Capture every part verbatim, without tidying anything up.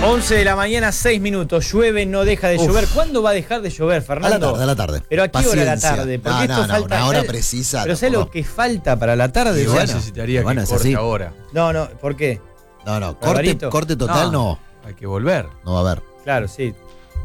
once de la mañana, seis minutos. Llueve, no deja de Uf. llover. ¿Cuándo va a dejar de llover, Fernando? A la tarde, a la tarde. ¿Pero a qué hora a la Paciencia. tarde? Porque No, esto no, no, falta. una hora ¿sabes? precisa. Pero ¿sabes no. lo que falta para la tarde? Y Ya bueno, necesitaría bueno, que es corte así. ahora. No, no, ¿por qué? No, no, corte, ¿Barbarito? corte total no. Hay que volver. No va a haber. Claro, sí.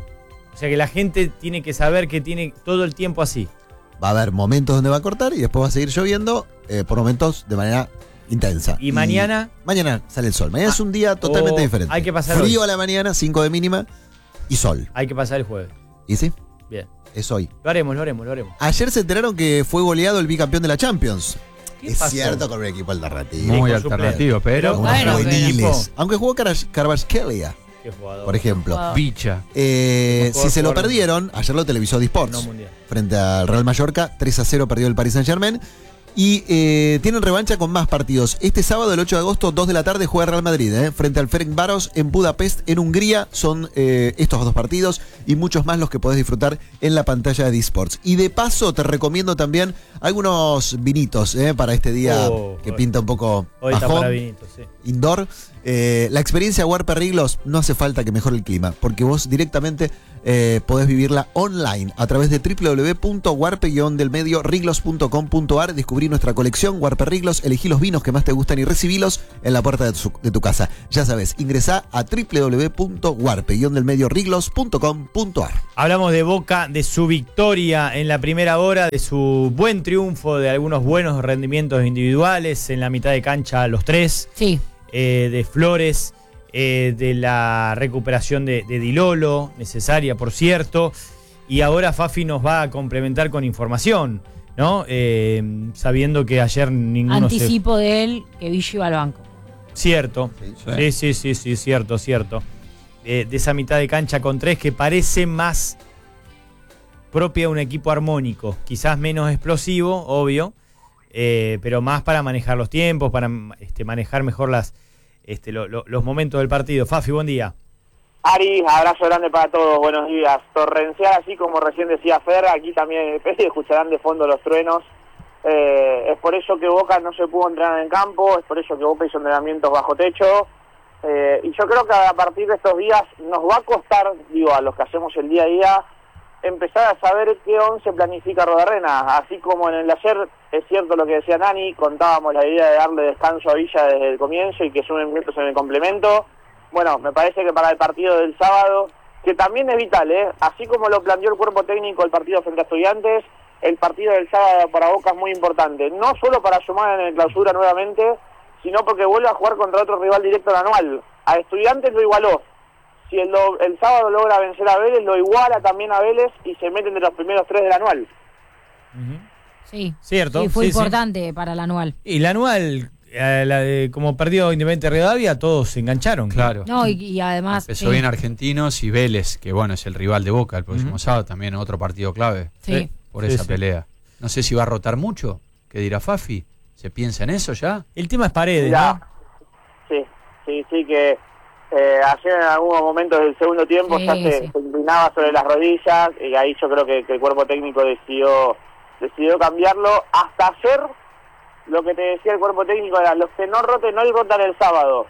O sea que la gente tiene que saber que tiene todo el tiempo así. Va a haber momentos donde va a cortar y después va a seguir lloviendo, eh, por momentos de manera intensa. ¿Y mañana? Mañana sale el sol. Mañana Ah, es un día totalmente oh, diferente. hay que pasar Frío hoy. a la mañana, cinco de mínima y sol. Hay que pasar el jueves. ¿Y sí? Bien. Es hoy. Lo haremos, lo haremos, lo haremos. Ayer se enteraron que fue goleado el bicampeón de la Champions. ¿Qué Es pasó? cierto, con un equipo alternativo. Muy con alternativo, pero Unos Bueno, juveniles. Aunque jugó Kvaratskhelia, Qué jugador. por ejemplo. Wow. bicha. Eh, Jugador, si se lo jugador. perdieron, ayer lo televisó No Disports. mundial. Frente al Real Mallorca, tres a cero perdió el Paris Saint-Germain. Y eh, tienen revancha con más partidos. Este sábado, el ocho de agosto, dos de la tarde, juega Real Madrid, eh, frente al Ferencváros en Budapest, en Hungría. Son eh, estos dos partidos y muchos más los que podés disfrutar en la pantalla de Disports. Y de paso, te recomiendo también algunos vinitos eh, para este día Oh, que hoy- pinta un poco Hoy está bajón, para vinito, sí. indoor. Eh, la experiencia Warper Riglos no hace falta que mejore el clima, porque vos directamente eh, podés vivirla online a través de w w w punto warpe del medio riglos punto com punto a r. Descubrí nuestra colección Warper Riglos, elegí los vinos que más te gustan y recibilos en la puerta de tu, de tu casa. Ya sabes, ingresá a w w w punto warpe del medio riglos punto com punto a r. Hablamos de Boca, de su victoria en la primera hora, de su buen triunfo, de algunos buenos rendimientos individuales en la mitad de cancha, los tres. Sí. Eh, de Flores, eh, de la recuperación de, de Di Lolo, necesaria por cierto, y ahora Fafi nos va a complementar con información, ¿no? Eh, sabiendo que ayer ninguno Anticipo de él que Villa iba al banco. se... Cierto, sí, Sí. sí, sí, sí, cierto, cierto. Eh, de esa mitad de cancha con tres que parece más propia de un equipo armónico, quizás menos explosivo, obvio, Eh, pero más para manejar los tiempos, para este, manejar mejor las, este, lo, lo, los momentos del partido. Fafi, buen día. Ari, abrazo grande para todos, buenos días. Torrencial, así como recién decía Fer, aquí también escucharán de fondo los truenos. Eh, es por eso que Boca no se pudo entrenar en campo, es por eso que Boca hizo entrenamientos bajo techo. Eh, y yo creo que a partir de estos días nos va a costar, digo, a los que hacemos el día a día, empezar a saber qué once planifica Rodarrena. Así como en el de ayer, es cierto lo que decía Nani, contábamos la idea de darle descanso a Villa desde el comienzo y que sumen minutos en el complemento. Bueno, me parece que para el partido del sábado, que también es vital, ¿eh? Así como lo planteó el cuerpo técnico el partido frente a Estudiantes, el partido del sábado para Boca es muy importante. No solo para sumar en el clausura nuevamente, sino porque vuelve a jugar contra otro rival directo al anual. A Estudiantes lo igualó. Si el, el sábado logra vencer a Vélez, lo iguala también a Vélez y se mete entre los primeros tres del anual. Uh-huh. Sí. Cierto. Sí, fue sí, importante sí. para el anual. Y la anual, eh, la de, como perdió Independiente Rivadavia, todos se engancharon. Claro. No, y, y además. Empezó sí. bien Argentinos y Vélez, que bueno, es el rival de Boca el próximo Ujú. sábado, también otro partido clave Sí. por Sí, esa sí. pelea. No sé si va a rotar mucho, ¿qué dirá Fafi? ¿Se piensa en eso ya? El tema es Paredes, Mirá, ¿no? sí, sí, sí que eh, ayer en algunos momentos del segundo tiempo Sí, ya se, sí. se inclinaba sobre las rodillas y ahí yo creo que, que el cuerpo técnico decidió decidió cambiarlo. Hasta ayer lo que te decía el cuerpo técnico era los que no roten hoy rotan el sábado.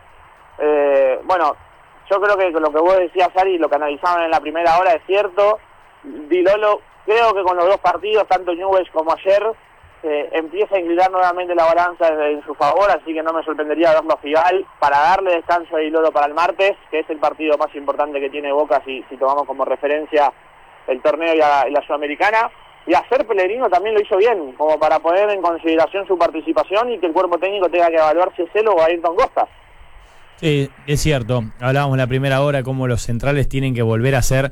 Eh, bueno, yo creo que lo que vos decías, Ari, lo que analizaban en la primera hora es cierto. Di Lolo, creo que con los dos partidos, tanto Newell's como ayer, Eh, empieza a inclinar nuevamente la balanza en su favor, así que no me sorprendería verlo a Figal para darle descanso a Di Lolo para el martes, que es el partido más importante que tiene Boca si, si tomamos como referencia el torneo y la, y la Sudamericana. Y ayer Pellegrino también lo hizo bien, como para poner en consideración su participación y que el cuerpo técnico tenga que evaluar si es él o Ayrton Costa. Sí, es cierto. Hablábamos en la primera hora cómo los centrales tienen que volver a ser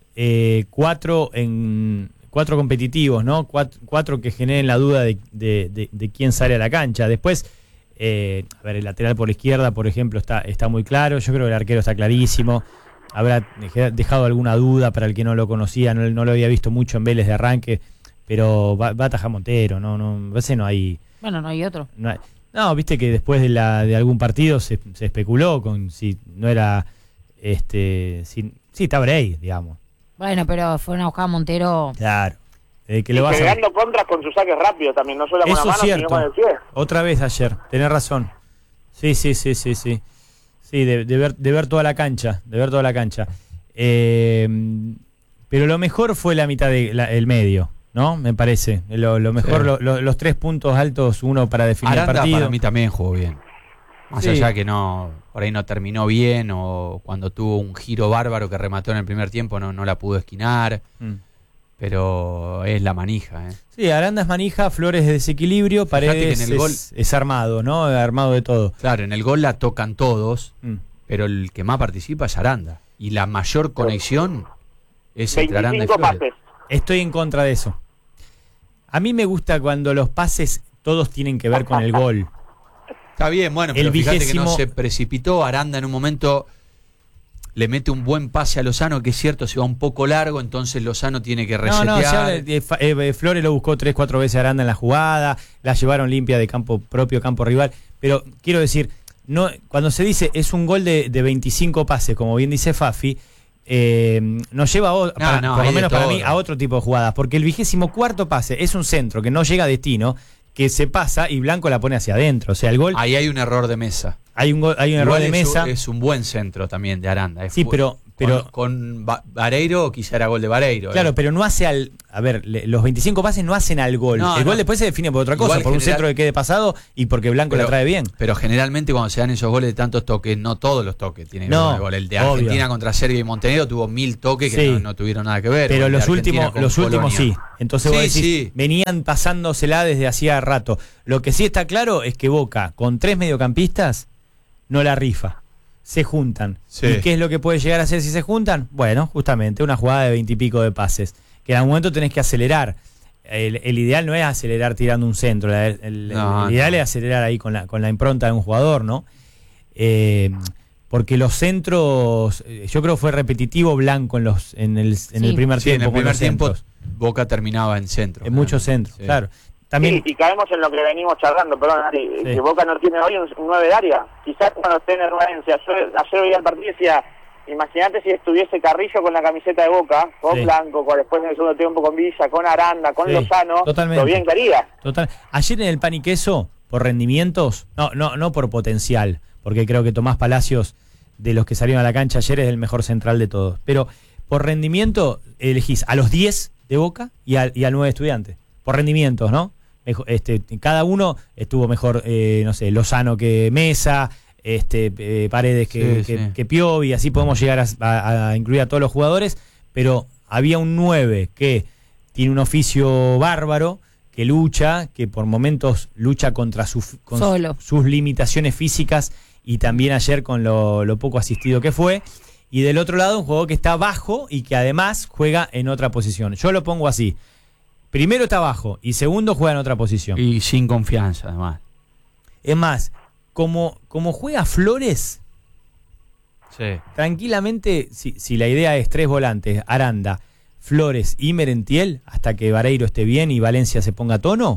eh, cuatro en cuatro competitivos, ¿no? Cuatro, cuatro que generen la duda de, de, de, de quién sale a la cancha. Después, eh, a ver, el lateral por la izquierda, por ejemplo, está, está muy claro. Yo creo que el arquero está clarísimo. Habrá dejado alguna duda para el que no lo conocía, no, no lo había visto mucho en Vélez de arranque, pero va, va a atajar Montero, no, no, a veces no hay. Bueno, no hay otro. No, hay, no, viste que después de la de algún partido se, se especuló con si no era este si, sí, está Bray, digamos. Bueno, pero fueron a buscar a Montero. Claro. Eh, que Y lo vas a... generando contras con sus saques rápidos también, no solo con Eso la es mano, sino cierto. con el pie. Otra vez ayer, tenés razón. Sí, sí, sí, sí, sí. Sí, de, de ver, de ver toda la cancha, de ver toda la cancha. Eh, pero lo mejor fue la mitad del medio, ¿no? Me parece. Lo, lo mejor, Sí. lo, lo, los tres puntos altos, uno para definir Aranda el partido. para mí también jugó bien. Más Sí. allá que no, por ahí no terminó bien, o cuando tuvo un giro bárbaro que remató en el primer tiempo no, no la pudo esquinar, Mm. pero es la manija, ¿eh? Sí, Aranda es manija, Flores de desequilibrio, Fíjate Paredes que en el gol- es, es armado, ¿no? Armado de todo. Claro, en el gol la tocan todos, Mm. pero el que más participa es Aranda. Y la mayor conexión es entre Aranda y veinticinco Flores. pases. Estoy en contra de eso. A mí me gusta cuando los pases todos tienen que ver con el gol. Está bien, bueno, El pero fíjate que no vigésimo- se precipitó. Aranda en un momento le mete un buen pase a Lozano, que es cierto, se va un poco largo, entonces Lozano tiene que No, resetear. no, se habla de- Fa- eh, Flores lo buscó tres, cuatro veces a Aranda en la jugada, la llevaron limpia de campo propio, campo rival. Pero quiero decir, no, cuando se dice es un gol de, de veinticinco pases, como bien dice Fafi, eh, nos lleva a, o- para- no, por hay lo de menos para todo. mí a otro tipo de jugadas, porque el vigésimo cuarto pase es un centro que no llega a destino, que se pasa y Blanco la pone hacia adentro. O sea, el gol, Ahí hay un error de mesa. hay un, gol- hay un error Igual de es un- mesa. Es un buen centro también de Aranda. Es Sí, bu- pero- pero- Con, con Ba- Vareiro quizá era gol de Vareiro. ¿eh? Claro, pero no hace al. A ver, le- los veinticinco pases no hacen al gol. No, el gol no. después se define por otra cosa, Igual por un general- centro que quede pasado y porque Blanco Pero- la trae bien. Pero generalmente cuando se dan esos goles de tantos toques, no todos los toques tienen No, que ver gol. El de obvio. Argentina contra Serbia y Montenegro tuvo mil toques que Sí. no, no tuvieron nada que ver. Pero O el de los Argentina últimos, con los últimos Polonia. sí. Entonces Sí, vos decís, sí. venían pasándosela desde hacía rato. Lo que sí está claro es que Boca, con tres mediocampistas, no la rifa. Se juntan. Sí. ¿Y qué es lo que puede llegar a hacer si se juntan? Bueno, justamente una jugada de veintipico de pases. Que en algún momento tenés que acelerar. El, el ideal no es acelerar tirando un centro. la- El, el- No, el ideal no. es acelerar ahí con la, con la impronta de un jugador, ¿no? Eh, porque los centros, eh, yo creo que fue repetitivo Blanco en los en el, en Sí. el primer Sí, en tiempo. el con primer los tiempo centros. Boca terminaba en centro. En muchos centros, Sí. claro. También, Sí, y caemos en lo que venimos charlando, perdón, Ari, Sí. que Boca no tiene hoy un, un nueve de área. Quizás cuando esté en el Valencia, yo ayer veía el partido y decía, imagínate si estuviese Carrillo con la camiseta de Boca, con Sí. Blanco, con, después en el segundo tiempo con Villa, con Aranda, con Sí, Lozano, totalmente. lo bien que haría. total. Ayer en el pan y queso, por rendimientos, no, no, no por potencial, porque creo que Tomás Palacios, de los que salieron a la cancha ayer, es el mejor central de todos. Pero por rendimiento, elegís a los diez de Boca y al, y al nueve de Estudiantes. Por rendimientos, ¿no? Mejo- Este, cada uno estuvo mejor, eh, no sé, Lozano que Mesa, este, eh, Paredes que, Sí, que, sí. que Piovi, así podemos llegar a, a- a incluir a todos los jugadores, pero había un nueve que tiene un oficio bárbaro, que lucha, que por momentos lucha contra su- con Solo. sus limitaciones físicas y también ayer con lo, lo poco asistido que fue. Y del otro lado, un jugador que está bajo y que además juega en otra posición. Yo lo pongo así. Primero está bajo y segundo juega en otra posición. Y sin confianza, además. Es más, como, como juega Flores, Sí. tranquilamente, si, si la idea es tres volantes, Aranda, Flores y Merentiel, hasta que Vareiro esté bien y Valencia se ponga a tono,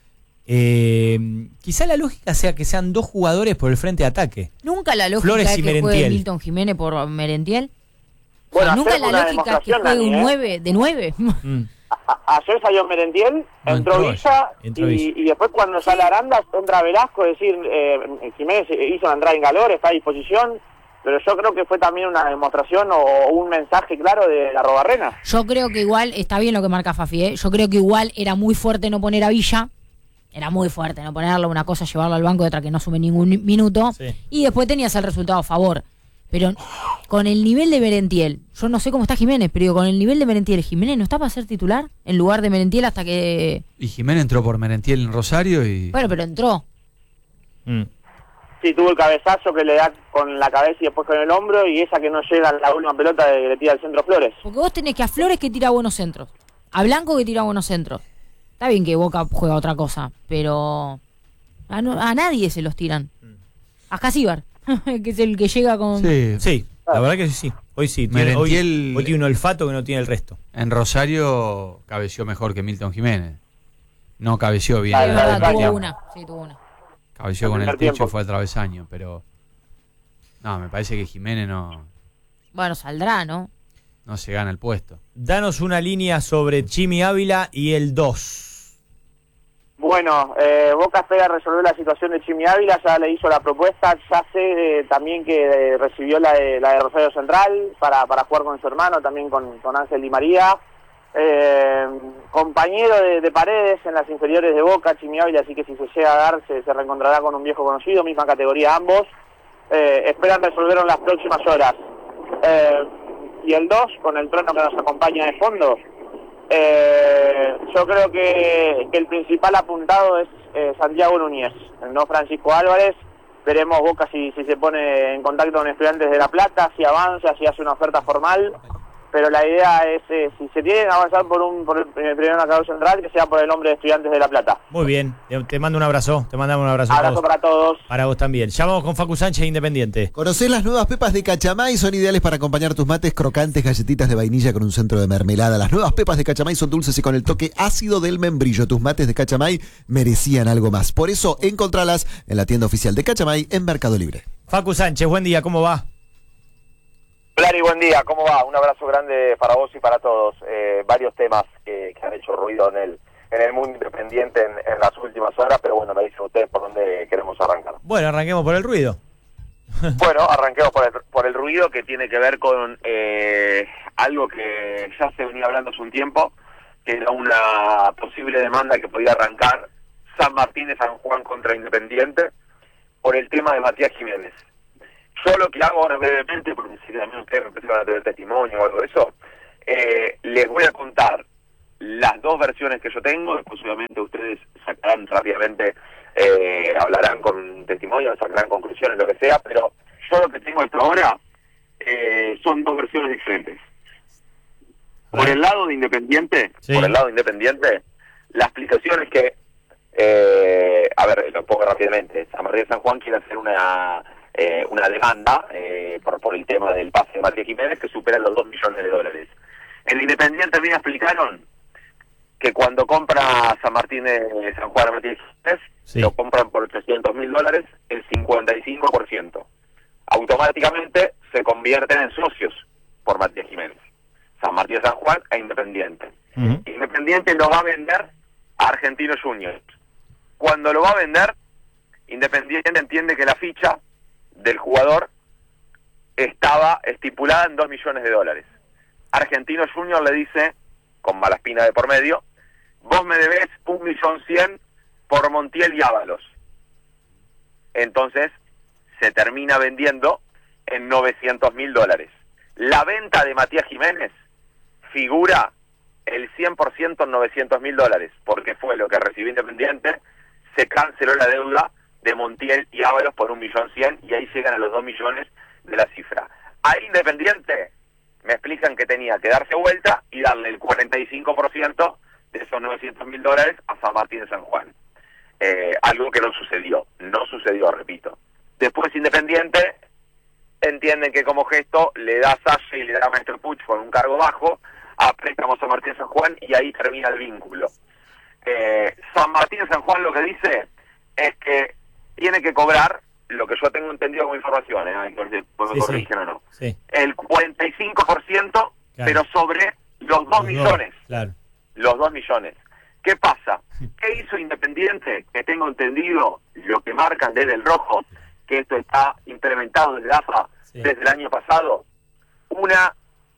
eh, quizá la lógica sea que sean dos jugadores por el frente de ataque. Nunca la lógica Flores es y que juegue Merentiel. Milton Jiménez por Merentiel. Bueno, O sea, nunca ayer fue la una lógica es que demostración, juegue un Dani, ¿eh? nueve de nueve. Mm. A- ayer salió Merentiel, No, entró entró Villa, entró y, Villa. y después cuando sale Aranda entra Velasco, es decir, eh, Jiménez hizo la entrada en calor, está a disposición, pero yo creo que fue también una demostración o un mensaje claro de la Robarrena. Yo creo que igual, está bien lo que marca Fafi, ¿eh? Yo creo que igual era muy fuerte no poner a Villa. Era muy fuerte no ponerlo, una cosa llevarlo al banco y otra que no sume ningún ni- minuto. Sí. Y después tenías el resultado a favor. Pero con el nivel de Merentiel, yo no sé cómo está Jiménez, pero digo, con el nivel de Merentiel, ¿Jiménez no está para ser titular en lugar de Merentiel hasta que... Y Jiménez entró por Merentiel en Rosario y... Bueno, pero entró. Mm. Sí, tuvo el cabezazo que le da con la cabeza y después con el hombro, y esa que no llega a la última pelota de que le tira al centro Flores. Porque vos tenés que a Flores que tira buenos centros, a Blanco que tira buenos centros. Está bien que Boca juega otra cosa, pero a, no- a nadie se los tiran. A Casíbar, que es el que llega con... Sí. Sí, la verdad que sí. Hoy sí. Tiene, hoy, Merentiel- hoy tiene un olfato que no tiene el resto. En Rosario cabeció mejor que Milton Jiménez. No cabeció bien. Ah, Es el verdad, travesaño. tuvo una. Sí, tuvo una. Cabeció El con el primer techo tiempo. y fue al travesaño, pero... No, me parece que Jiménez no, Bueno, saldrá, ¿no? no se gana el puesto. Danos una línea sobre Jimmy Ávila y el dos. Bueno, eh, Boca espera resolver la situación de Chimi Ávila, ya le hizo la propuesta, ya sé eh, también que eh, recibió la de, la de Rosario Central para, para jugar con su hermano, también con, con Ángel Di María. Eh, compañero de, de Paredes en las inferiores de Boca, Chimi Ávila, así que si se llega a dar se, se reencontrará con un viejo conocido, misma categoría ambos. Eh, esperan resolverlo en las próximas horas. Eh, y el dos, con el trono que nos acompaña de fondo, eh, yo creo que, que el principal apuntado es eh, Santiago Núñez, no Francisco Álvarez. Veremos Boca si, si se pone en contacto con Estudiantes de La Plata, si avanza, si hace una oferta formal. Pero la idea es, eh, si se tiene que avanzar por un por el primer marcador central, que sea por el nombre de Estudiantes de La Plata. Muy bien, te, te mando un abrazo, te mandamos un abrazo. Abrazo para todos. Para vos también. Ya vamos con Facu Sánchez, Independiente. ¿Conocés las nuevas pepas de Cachamay? Son ideales para acompañar tus mates, crocantes, galletitas de vainilla con un centro de mermelada. Las nuevas pepas de Cachamay son dulces y con el toque ácido del membrillo. Tus mates de Cachamay merecían algo más. Por eso, encontralas en la tienda oficial de Cachamay en Mercado Libre. Facu Sánchez, buen día, ¿cómo va? Clary, buen día, ¿cómo va? Un abrazo grande para vos y para todos. Eh, varios temas que, que han hecho ruido en el en el mundo independiente en, en las últimas horas, pero bueno, me dicen ustedes por dónde queremos arrancar. Bueno, arranquemos por el ruido. Bueno, arranquemos por el, por el ruido, que tiene que ver con eh, algo que ya se venía hablando hace un tiempo, que era una posible demanda que podía arrancar San Martín de San Juan contra Independiente por el tema de Matías Jiménez. Yo lo que hago ahora brevemente, porque si también ustedes me van a tener testimonio o algo de eso, eh, les voy a contar las dos versiones que yo tengo, después obviamente ustedes sacarán rápidamente, eh, hablarán con testimonio, sacarán conclusiones, lo que sea, pero yo lo que tengo hasta ahora eh, son dos versiones diferentes. Por el lado de Independiente, Sí. por el lado de Independiente, la explicación es que, eh, a ver, lo pongo rápidamente, San Martín de San Juan quiere hacer una... Eh, una demanda eh, por, por el tema del pase de Matías Jiménez que supera los dos millones de dólares. En Independiente me explicaron que cuando compra San Martín de San Juan a Matías Jiménez, Sí. lo compran por ochocientos mil dólares, el cincuenta y cinco por ciento. Automáticamente se convierten en socios por Matías Jiménez. San Martín de San Juan e Independiente. Uh-huh. Independiente lo va a vender a Argentinos Juniors. Cuando lo va a vender, Independiente entiende que la ficha del jugador estaba estipulada en dos millones de dólares. Argentinos Junior le dice, con Malaspina de por medio, vos me debés un millón cien por Montiel y Ábalos. Entonces se termina vendiendo en novecientos mil dólares. La venta de Matías Jiménez figura el cien por ciento en novecientos mil dólares, porque fue lo que recibió Independiente, se canceló la deuda de Montiel y Ábalos por un millón cien y ahí llegan a los dos millones de la cifra. Ahí Independiente me explican que tenía que darse vuelta y darle el cuarenta y cinco por ciento de esos novecientos mil dólares a San Martín de San Juan. Eh, algo que no sucedió, no sucedió, repito. Después Independiente entienden que como gesto le da Salle y le da a Maestro Puch con un cargo bajo a préstamos a Martín de San Juan y ahí termina el vínculo. Eh, San Martín de San Juan lo que dice es que tiene que cobrar, lo que yo tengo entendido como información, ¿eh? Entonces, pues me Sí, corrigen sí. o no, Sí. el cuarenta y cinco por ciento, Claro. pero sobre los dos millones, Claro. los dos millones. ¿Qué pasa? ¿Qué hizo Independiente? Que tengo entendido, lo que marcan desde el rojo, que esto está implementado desde A F A Sí. desde el año pasado, una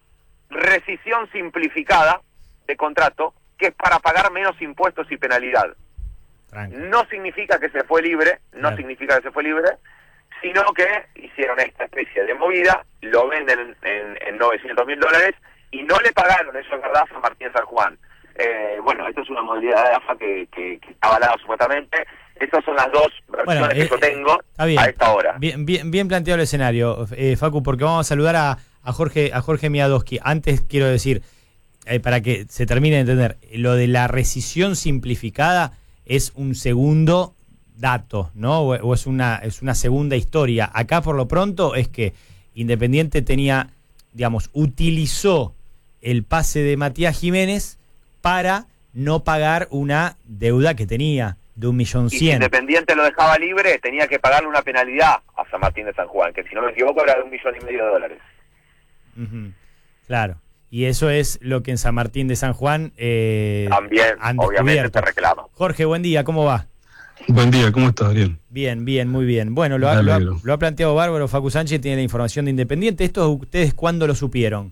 rescisión simplificada de contrato que es para pagar menos impuestos y penalidad. Tranqui. No significa que se fue libre, no Claro. significa que se fue libre, sino que hicieron esta especie de movida, lo venden en, en, en novecientos mil dólares y no le pagaron, eso es verdad, a San Martín de San Juan. Eh, bueno, esto es una modalidad de A F A que, que, que está avalada supuestamente. Estas son las dos versiones Bueno, que eh, yo tengo está bien. a esta hora. Bien, bien, bien planteado el escenario, eh, Facu, porque vamos a saludar a, a Jorge a Jorge Miadowski. Antes quiero decir, eh, para que se termine de entender, lo de la rescisión simplificada es un segundo dato, ¿no? O, o es una es una segunda historia. Acá por lo pronto es que Independiente tenía, digamos, utilizó el pase de Matías Jiménez para no pagar una deuda que tenía de un millón Y si cien. Independiente lo dejaba libre, tenía que pagarle una penalidad a San Martín de San Juan, que si no me equivoco era de un millón y medio de dólares. Ujú. Claro. Y eso es lo que en San Martín de San Juan eh, También, han obviamente, descubierto. se reclama. Jorge, buen día, ¿cómo va? Buen día, ¿cómo estás, Ariel? Bien, bien, muy bien. Bueno, lo ha, lo ha, lo ha planteado bárbaro. Facu Sánchez tiene la información de Independiente. ¿Esto ustedes cuándo lo supieron?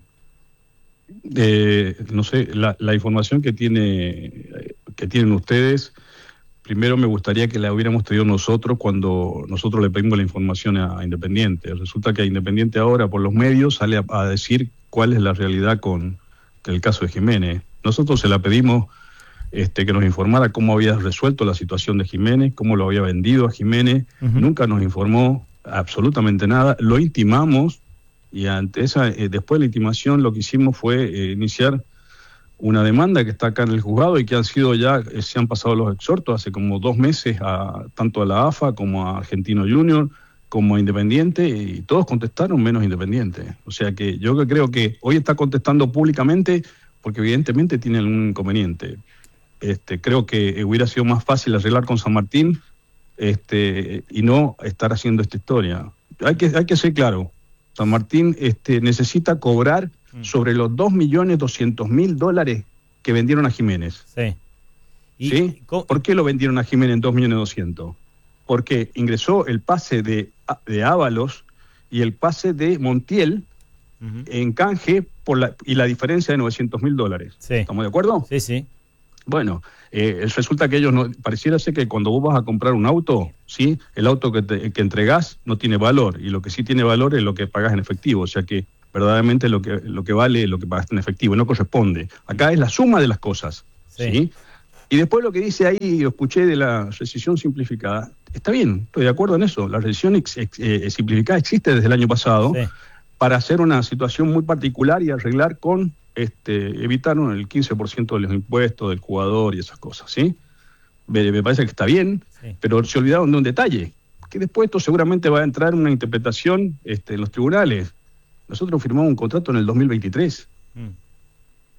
Eh, no sé, la, la información que tiene que tienen ustedes, primero me gustaría que la hubiéramos tenido nosotros cuando nosotros le pedimos la información a, a Independiente. Resulta que a Independiente ahora, por los medios, sale a, a decir cuál es la realidad con el caso de Jiménez. Nosotros se la pedimos este, que nos informara cómo había resuelto la situación de Jiménez, cómo lo había vendido a Jiménez. Uh-huh. Nunca nos informó absolutamente nada. Lo intimamos. Y ante esa, eh, después de la intimación, lo que hicimos fue eh, iniciar una demanda que está acá en el juzgado y que han sido ya, eh, se han pasado los exhortos hace como dos meses a tanto a la A F A como a Argentino Junior, como a Independiente, y todos contestaron menos Independiente. O sea que yo creo que hoy está contestando públicamente porque evidentemente tiene algún inconveniente. Este, creo que hubiera sido más fácil arreglar con San Martín este, y no estar haciendo esta historia. Hay que, hay que ser claro. San Martín este, necesita cobrar sobre los dos millones doscientos mil dólares que vendieron a Jiménez. Sí. ¿Y ¿Sí? ¿Cómo? ¿Por qué lo vendieron a Jiménez en dos millones doscientos? Porque ingresó el pase de, de Ábalos y el pase de Montiel uh-huh. en canje por la, y la diferencia de novecientos mil dólares. Sí. ¿Estamos de acuerdo? Sí, sí. Bueno, eh, resulta que ellos no, pareciera ser que cuando vos vas a comprar un auto, ¿sí? El auto que, te, que entregás no tiene valor, y lo que sí tiene valor es lo que pagás en efectivo, o sea que verdaderamente lo que, lo que vale es lo que pagaste en efectivo, no corresponde. Acá es la suma de las cosas, ¿sí? ¿sí? Y después lo que dice ahí, yo escuché de la rescisión simplificada, está bien, estoy de acuerdo en eso, la rescisión ex, ex, eh, simplificada existe desde el año pasado, sí. para hacer una situación muy particular y arreglar con... Este, evitaron el quince por ciento de los impuestos del jugador y esas cosas, ¿sí? Me, me parece que está bien, sí. pero se olvidaron de un detalle, que después esto seguramente va a entrar en una interpretación este, en los tribunales. Nosotros firmamos un contrato en el dos mil veintitrés. Mm.